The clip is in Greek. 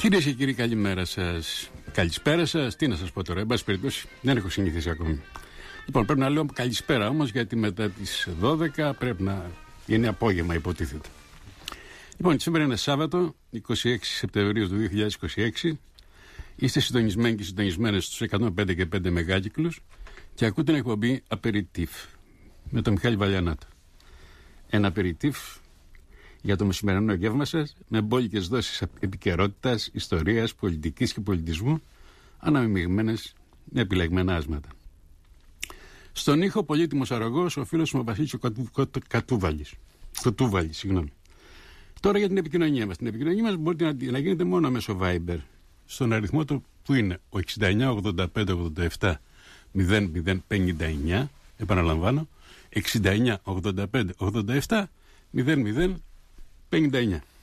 Κυρίες και κύριοι, καλημέρα σας. Καλησπέρα σας. Τι να σας πω τώρα, εν πάση περιπτώσει, δεν έχω συνηθίσει ακόμη. Λοιπόν, πρέπει να λέω καλησπέρα όμως, γιατί μετά τις 12 πρέπει να είναι απόγευμα, υποτίθεται. Λοιπόν, σήμερα είναι Σάββατο, 26 Σεπτεμβρίου του 2026. Είστε συντονισμένοι και συντονισμένες στους 105 και 5 μεγάκυκλους και ακούτε την εκπομπή Απεριτίφ με τον Μιχάλη Βαλιανάτο. Ένα απεριτίφ για το μεσημερινό γεύμα σας, με μπόλικες δόσεις επικαιρότητας, ιστορίας, πολιτικής και πολιτισμού, αναμειγμένες με επιλεγμένα άσματα. Στον ήχο πολύτιμος αρρωγός, ο φίλος μου ο Βασίλης Κοτούβαλης, συγγνώμη. Τώρα για την επικοινωνία μας. Την επικοινωνία μας μπορείτε να γίνεται μόνο μέσω Viber, στον αριθμό του που είναι ο 69 85 87 0059, επαναλαμβάνω, 69 85 87 0059.